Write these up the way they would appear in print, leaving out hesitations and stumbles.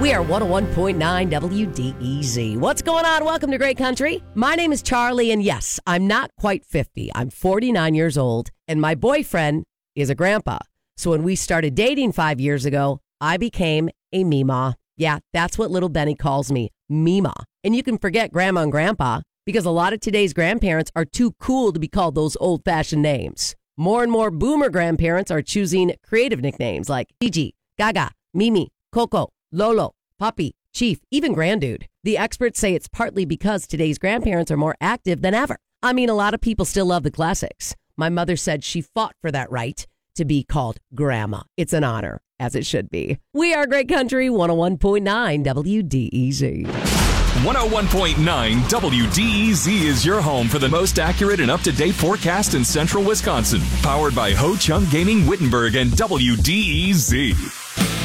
We are 101.9 WDEZ. What's going on? Welcome to Great Country. My name is Charlie, and yes, I'm not quite 50. I'm 49 years old, and my boyfriend is a grandpa. So when we started dating 5 years ago, I became a Meemaw. Yeah, that's what little Benny calls me, Meemaw. And you can forget Grandma and Grandpa because a lot of today's grandparents are too cool to be called those old-fashioned names. More and more boomer grandparents are choosing creative nicknames like Gigi, Gaga, Mimi, Coco, Lolo, Puppy, Chief, even Grandude. The experts say it's partly because today's grandparents are more active than ever. I mean, a lot of people still love the classics. My mother said she fought for that right to be called Grandma. It's an honor, as it should be. We are Great Country 101.9 WDEZ. 101.9 WDEZ is your home for the most accurate and up-to-date forecast in central Wisconsin. Powered by Ho Chunk Gaming Wittenberg and WDEZ.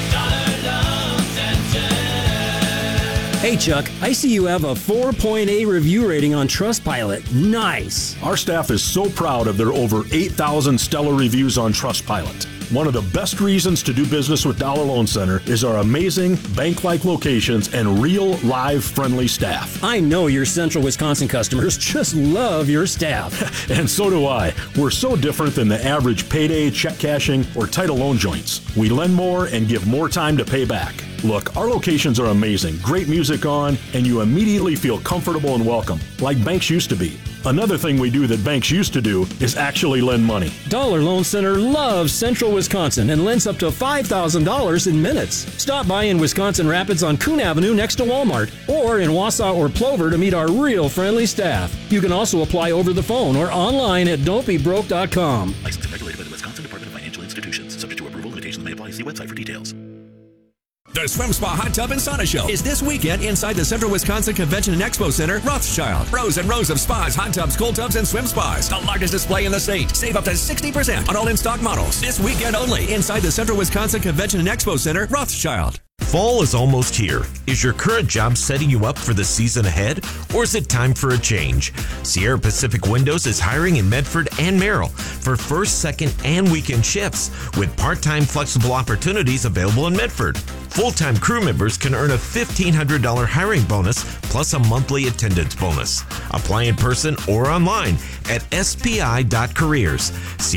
Hey, Chuck, I see you have a 4.8 review rating on Trustpilot. Nice. Our staff is so proud of their over 8,000 stellar reviews on Trustpilot. One of the best reasons to do business with Dollar Loan Center is our amazing bank-like locations and real, live, friendly staff. I know your central Wisconsin customers just love your staff. And so do I. We're so different than the average payday, check cashing, or title loan joints. We lend more and give more time to pay back. Look, our locations are amazing, great music on, and you immediately feel comfortable and welcome, like banks used to be. Another thing we do that banks used to do is actually lend money. Dollar Loan Center loves Central Wisconsin and lends up to $5,000 in minutes. Stop by in Wisconsin Rapids on Coon Avenue next to Walmart, or in Wausau or Plover to meet our real friendly staff. You can also apply over the phone or online at don'tbebroke.com. Licensed and regulated by the Wisconsin Department of Financial Institutions. Subject to approval, limitations may apply. See website for details. The Swim Spa Hot Tub and Sauna Show is this weekend inside the Central Wisconsin Convention and Expo Center, Rothschild. Rows and rows of spas, hot tubs, cold tubs, and swim spas. The largest display in the state. Save up to 60% on all in-stock models. This weekend only inside the Central Wisconsin Convention and Expo Center, Rothschild. Fall is almost here. Is your current job setting you up for the season ahead, or is it time for a change? Sierra Pacific Windows is hiring in Medford and Merrill for first, second, and weekend shifts with part-time flexible opportunities available in Medford. Full-time crew members can earn a $1,500 hiring bonus plus a monthly attendance bonus. Apply in person or online at spi.careers.